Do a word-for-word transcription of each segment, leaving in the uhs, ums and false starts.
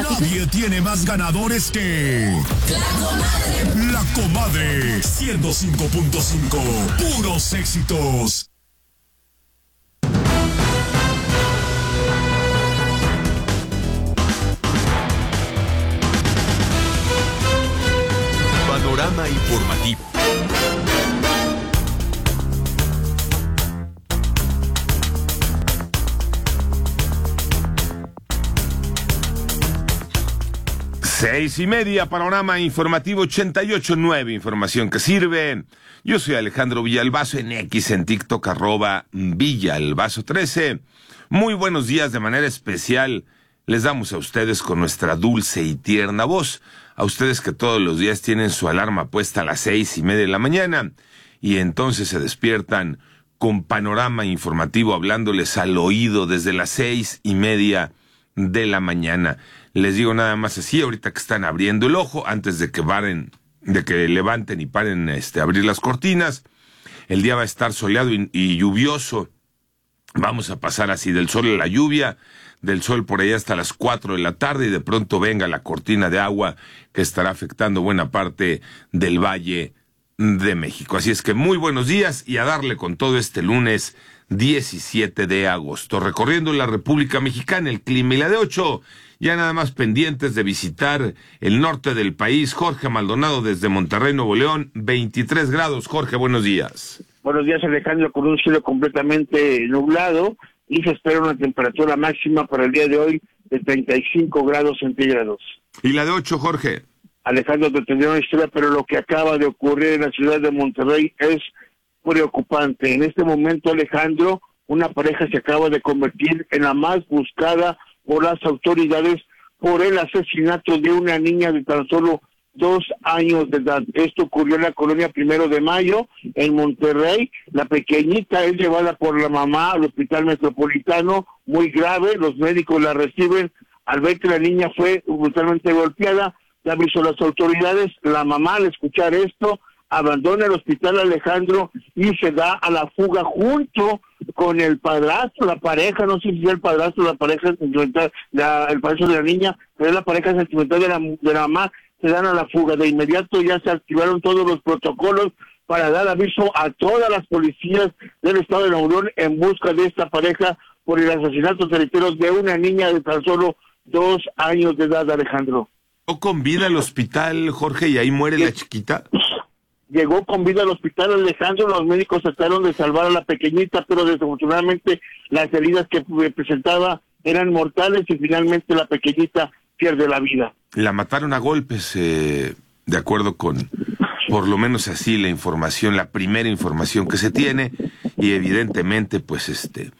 Nadie tiene más ganadores que... La Comadre. La Comadre. ciento cinco punto cinco. Puros éxitos. Panorama informativo. Seis y media, panorama informativo ochenta y ocho punto nueve, información que sirve. Yo soy Alejandro Villalbazo, en X, en TikTok, arroba Villalbazo trece. Muy buenos días, de manera especial les damos a ustedes con nuestra dulce y tierna voz, a ustedes que todos los días tienen su alarma puesta a las seis y media de la mañana, y entonces se despiertan con panorama informativo hablándoles al oído desde las seis y media de la mañana. Les digo nada más así, ahorita que están abriendo el ojo, antes de que paren, de que levanten y paren este, abrir las cortinas, el día va a estar soleado y, y lluvioso. Vamos a pasar así del sol a la lluvia, del sol por allá hasta las cuatro de la tarde, y de pronto venga la cortina de agua que estará afectando buena parte del Valle de México. Así es que muy buenos días y a darle con todo este lunes diecisiete de agosto. Recorriendo la República Mexicana, el clima y la de ocho, ya nada más pendientes de visitar el norte del país. Jorge Maldonado desde Monterrey, Nuevo León, veintitrés grados. Jorge, buenos días. Buenos días, Alejandro, con un cielo completamente nublado y se espera una temperatura máxima para el día de hoy de treinta y cinco grados centígrados. ¿Y la de ocho, Jorge? Alejandro, te tendría una historia, pero lo que acaba de ocurrir en la ciudad de Monterrey es preocupante. En este momento, Alejandro, una pareja se acaba de convertir en la más buscada por las autoridades por el asesinato de una niña de tan solo dos años de edad. Esto ocurrió en la colonia Primero de Mayo, en Monterrey. La pequeñita es llevada por la mamá al hospital metropolitano, muy grave. Los médicos la reciben. Al ver que la niña fue brutalmente golpeada, le avisó a las autoridades. La mamá, al escuchar esto, abandona el hospital, Alejandro, y se da a la fuga junto con el padrastro, la pareja, no sé si es el padrastro, la pareja sentimental, la, el padrastro de la niña, pero es la pareja sentimental de la, de la mamá, se dan a la fuga. De inmediato ya se activaron todos los protocolos para dar aviso a todas las policías del estado de Nuevo León en busca de esta pareja por el asesinato certero de una niña de tan solo dos años de edad, Alejandro. ¿O con vida al hospital, Jorge, y ahí muere la chiquita? Llegó con vida al hospital, Alejandro. Los médicos trataron de salvar a la pequeñita, pero desafortunadamente las heridas que presentaba eran mortales y finalmente la pequeñita pierde la vida. La mataron a golpes, eh, de acuerdo con, por lo menos así, la información, la primera información que se tiene, y evidentemente, pues, este,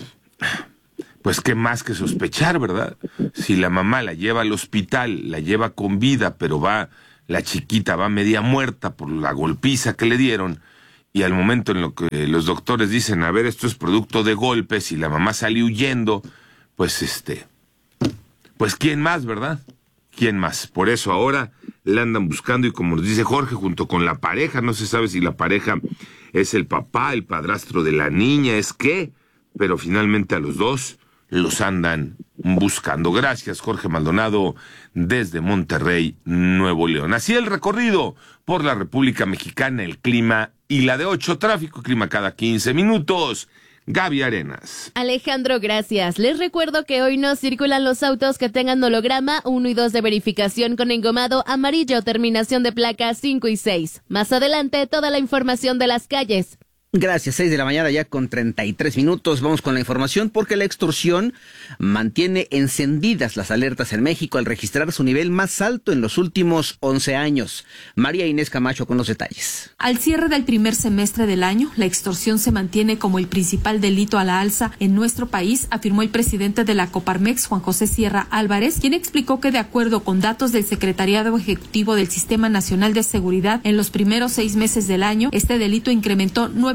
pues, qué más que sospechar, ¿verdad? Si la mamá la lleva al hospital, la lleva con vida, pero va... la chiquita va media muerta por la golpiza que le dieron, y al momento en lo que los doctores dicen, a ver, esto es producto de golpes, y la mamá sale huyendo, pues este, pues ¿quién más, verdad? ¿Quién más? Por eso ahora la andan buscando, y como nos dice Jorge, junto con la pareja, no se sabe si la pareja es el papá, el padrastro de la niña, es qué, pero finalmente a los dos los andan buscando. Gracias, Jorge Maldonado, desde Monterrey, Nuevo León. Así el recorrido por la República Mexicana, el clima y la de ocho, tráfico y clima cada quince minutos. Gaby Arenas. Alejandro, gracias. Les recuerdo que hoy no circulan los autos que tengan holograma uno y dos de verificación con engomado amarillo, terminación de placas cinco y seis. Más adelante, toda la información de las calles. Gracias, seis de la mañana ya con treinta y tres minutos. Vamos con la información porque la extorsión mantiene encendidas las alertas en México al registrar su nivel más alto en los últimos once años. María Inés Camacho con los detalles. Al cierre del primer semestre del año, la extorsión se mantiene como el principal delito a la alza en nuestro país, afirmó el presidente de la Coparmex, Juan José Sierra Álvarez, quien explicó que de acuerdo con datos del Secretariado Ejecutivo del Sistema Nacional de Seguridad, en los primeros seis meses del año, este delito incrementó nueve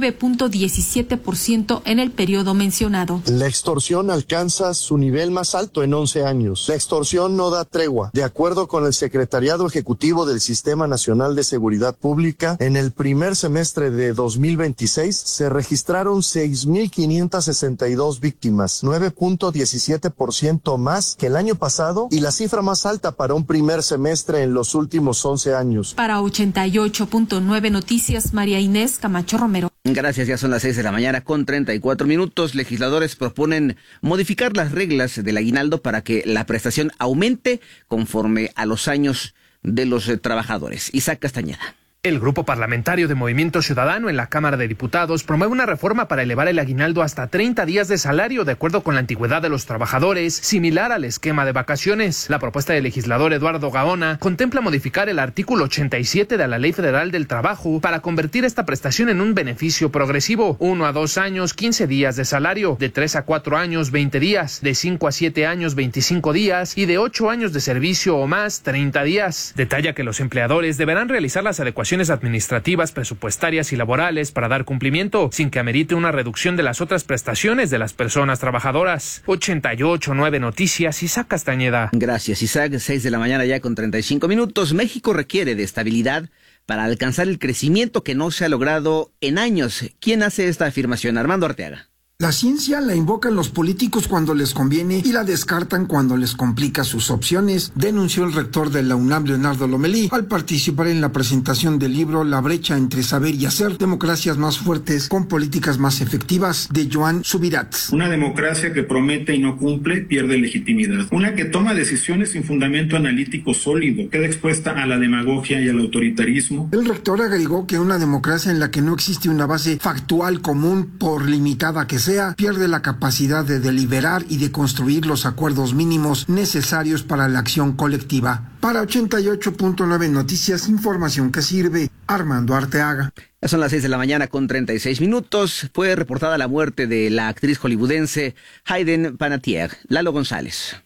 nueve punto diecisiete por ciento en el periodo mencionado. La extorsión alcanza su nivel más alto en once años. La extorsión no da tregua. De acuerdo con el Secretariado Ejecutivo del Sistema Nacional de Seguridad Pública, en el primer semestre de dos mil veintiséis se registraron seis mil quinientas sesenta y dos víctimas, nueve punto diecisiete por ciento más que el año pasado y la cifra más alta para un primer semestre en los últimos once años. Para ochenta y ocho punto nueve Noticias, María Inés Camacho Romero. Gracias, ya son las seis de la mañana con treinta y cuatro minutos. Legisladores proponen modificar las reglas del aguinaldo para que la prestación aumente conforme a los años de los eh, trabajadores. Isaac Castañeda. El Grupo Parlamentario de Movimiento Ciudadano en la Cámara de Diputados promueve una reforma para elevar el aguinaldo hasta treinta días de salario de acuerdo con la antigüedad de los trabajadores, similar al esquema de vacaciones. La propuesta del legislador Eduardo Gaona contempla modificar el artículo ochenta y siete de la Ley Federal del Trabajo para convertir esta prestación en un beneficio progresivo. Uno a dos años, quince días de salario, de tres a cuatro años, veinte días, de cinco a siete años, veinticinco días y de ocho años de servicio o más, treinta días. Detalla que los empleadores deberán realizar las adecuaciones administrativas, presupuestarias y laborales para dar cumplimiento, sin que amerite una reducción de las otras prestaciones de las personas trabajadoras. ochenta y ocho punto nueve Noticias, Isaac Castañeda. Gracias, Isaac. seis de la mañana ya con treinta y cinco minutos. México requiere de estabilidad para alcanzar el crecimiento que no se ha logrado en años. ¿Quién hace esta afirmación? Armando Arteaga. La ciencia la invocan los políticos cuando les conviene y la descartan cuando les complica sus opciones, denunció el rector de la UNAM, Leonardo Lomelí, al participar en la presentación del libro La brecha entre saber y hacer, democracias más fuertes con políticas más efectivas, de Joan Subirats. Una democracia que promete y no cumple pierde legitimidad. Una que toma decisiones sin fundamento analítico sólido, queda expuesta a la demagogia y al autoritarismo. El rector agregó que una democracia en la que no existe una base factual común, por limitada que sea, pierde la capacidad de deliberar y de construir los acuerdos mínimos necesarios para la acción colectiva. Para ochenta y ocho punto nueve Noticias, información que sirve. Armando Arteaga. Ya son las seis de la mañana con treinta y seis minutos. Fue reportada la muerte de la actriz hollywoodense Hayden Panettiere. Lalo González.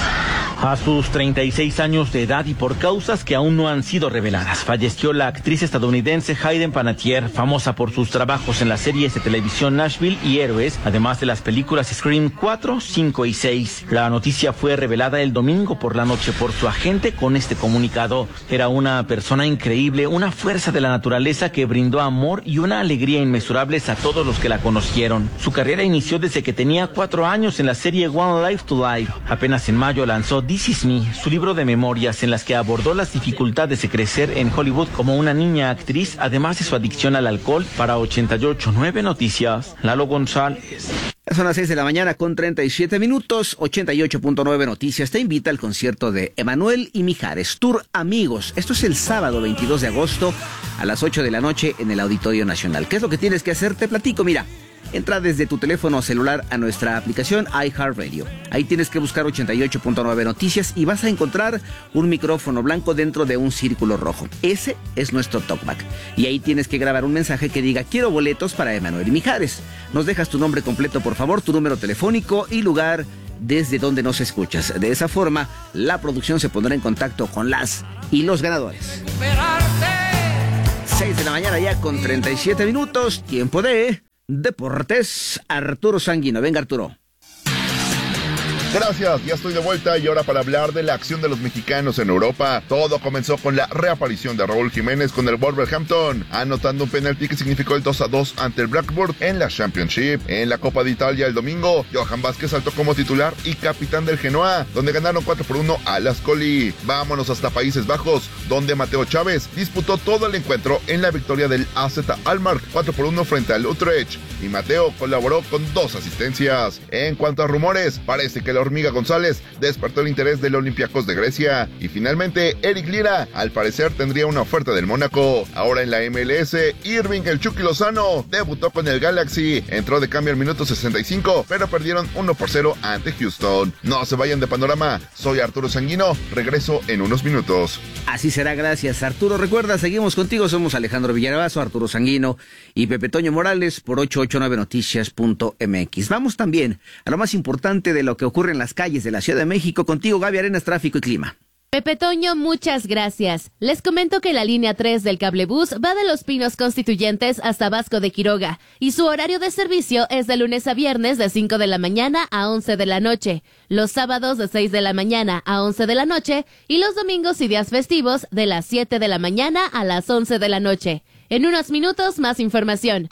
A sus treinta y seis años de edad y por causas que aún no han sido reveladas, falleció la actriz estadounidense Hayden Panettiere, famosa por sus trabajos en las series de televisión Nashville y Héroes, además de las películas Scream cuatro, cinco y seis. La noticia fue revelada el domingo por la noche por su agente con este comunicado. Era una persona increíble, una fuerza de la naturaleza que brindó amor y una alegría inmesurables a todos los que la conocieron. Su carrera inició desde que tenía cuatro años en la serie One Life to Life. Apenas en mayo lanzó This Is Me, su libro de memorias en las que abordó las dificultades de crecer en Hollywood como una niña actriz, además de su adicción al alcohol. Para ochenta y ocho punto nueve Noticias, Lalo González. Son las seis de la mañana con treinta y siete minutos. ochenta y ocho punto nueve Noticias te invita al concierto de Emanuel y Mijares, Tour Amigos. Esto es el sábado veintidós de agosto a las ocho de la noche en el Auditorio Nacional. ¿Qué es lo que tienes que hacer? Te platico, mira. Entra desde tu teléfono celular a nuestra aplicación iHeartRadio. Ahí tienes que buscar ochenta y ocho punto nueve Noticias y vas a encontrar un micrófono blanco dentro de un círculo rojo. Ese es nuestro talkback. Y ahí tienes que grabar un mensaje que diga: quiero boletos para Emanuel y Mijares. Nos dejas tu nombre completo, por favor, tu número telefónico y lugar desde donde nos escuchas. De esa forma, la producción se pondrá en contacto con las y los ganadores. seis de la mañana ya con treinta y siete minutos. Tiempo de Deportes. Arturo Sanguino. Venga, Arturo. Gracias, ya estoy de vuelta y ahora para hablar de la acción de los mexicanos en Europa. Todo comenzó con la reaparición de Raúl Jiménez con el Wolverhampton, anotando un penalti que significó el dos a dos ante el Blackburn en la Championship. En la Copa de Italia el domingo, Johan Vázquez saltó como titular y capitán del Genoa, donde ganaron cuatro por uno a las Ascoli. Vámonos hasta Países Bajos, donde Mateo Chávez disputó todo el encuentro en la victoria del A Z Alkmaar cuatro por uno frente al Utrecht, y Mateo colaboró con dos asistencias. En cuanto a rumores, parece que la Hormiga González despertó el interés del Olympiacos de Grecia, y finalmente Eric Lira al parecer tendría una oferta del Mónaco. Ahora en la M L S, Irving el Chucky Lozano debutó con el Galaxy, entró de cambio al minuto sesenta y cinco, pero perdieron uno por cero ante Houston. No se vayan de panorama, soy Arturo Sanguino, regreso en unos minutos. Así será, gracias Arturo. Recuerda, seguimos contigo, somos Alejandro Villalbazo, Arturo Sanguino y Pepe Toño Morales por ochocientos ochenta y nueve noticias punto m x. Vamos también a lo más importante de lo que ocurre en las calles de la Ciudad de México. Contigo, Gaby Arenas, tráfico y clima. Pepe Toño, muchas gracias. Les comento que la línea tres del cablebús va de Los Pinos Constituyentes hasta Vasco de Quiroga y su horario de servicio es de lunes a viernes de cinco de la mañana a once de la noche, los sábados de seis de la mañana a once de la noche y los domingos y días festivos de las siete de la mañana a las once de la noche. En unos minutos, más información.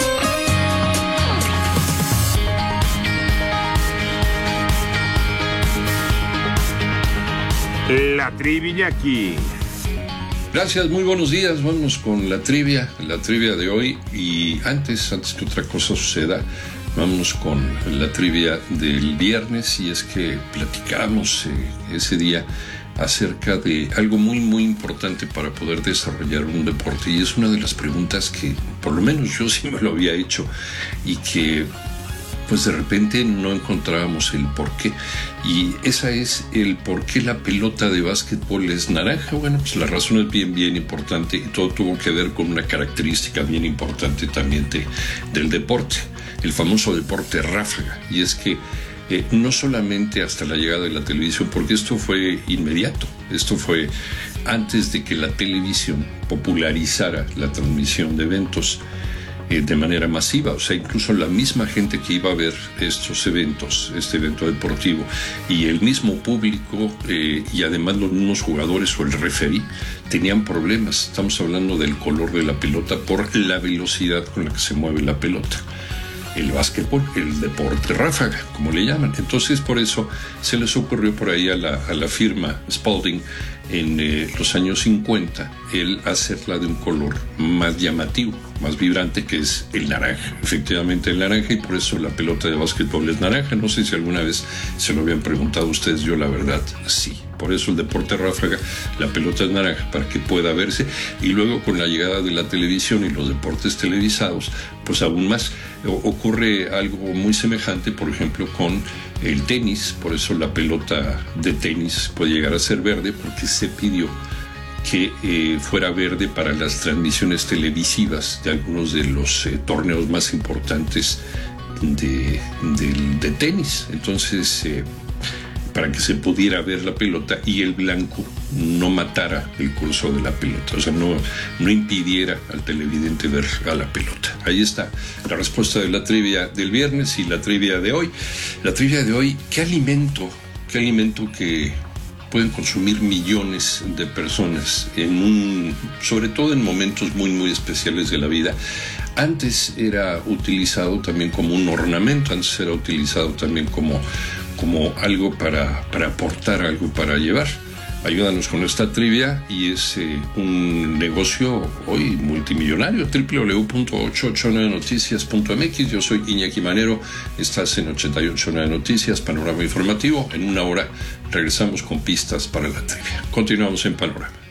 La trivia aquí. Gracias, muy buenos días. Vamos con la trivia, la trivia de hoy. Y antes, antes que otra cosa suceda, vamos con la trivia del viernes. Y es que platicamos eh, ese día acerca de algo muy, muy importante para poder desarrollar un deporte. Y es una de las preguntas que, por lo menos yo sí me lo había hecho y que pues de repente no encontrábamos el por qué. Y esa es el por qué la pelota de básquetbol es naranja. Bueno, pues la razón es bien, bien importante y todo tuvo que ver con una característica bien importante también de, del deporte, el famoso deporte ráfaga. Y es que eh, no solamente hasta la llegada de la televisión, porque esto fue inmediato, esto fue antes de que la televisión popularizara la transmisión de eventos de manera masiva, o sea, incluso la misma gente que iba a ver estos eventos, este evento deportivo, y el mismo público eh, y además los mismos jugadores o el referí tenían problemas. Estamos hablando del color de la pelota por la velocidad con la que se mueve la pelota. El básquetbol, el deporte ráfaga, como le llaman. Entonces, por eso se les ocurrió por ahí a la, a la firma Spalding en eh, los años cincuenta el hacerla de un color más llamativo, más vibrante, que es el naranja. Efectivamente el naranja, y por eso la pelota de básquetbol es naranja. No sé si alguna vez se lo habían preguntado ustedes, yo la verdad sí. Por eso el deporte ráfaga, la pelota es naranja, para que pueda verse. Y luego con la llegada de la televisión y los deportes televisados, pues aún más ocurre algo muy semejante, por ejemplo, con el tenis. Por eso la pelota de tenis puede llegar a ser verde, porque se pidió que eh, fuera verde para las transmisiones televisivas de algunos de los eh, torneos más importantes de, de, de tenis. Entonces, eh, para que se pudiera ver la pelota y el blanco no matara el curso de la pelota, o sea, no, no impidiera al televidente ver a la pelota. Ahí está la respuesta de la trivia del viernes y la trivia de hoy. La trivia de hoy, ¿qué alimento, qué alimento que pueden consumir millones de personas en un, sobre todo en momentos muy, muy especiales de la vida? Antes era utilizado también como un ornamento, antes era utilizado también como como algo para, para aportar, algo para llevar. Ayúdanos con esta trivia y es eh, un negocio hoy multimillonario. doble u doble u doble u punto ochocientos ochenta y nueve noticias punto m x. Yo soy Iñaki Manero, estás en ochenta y ocho punto nueve Noticias, Panorama Informativo. En una hora regresamos con pistas para la trivia. Continuamos en Panorama.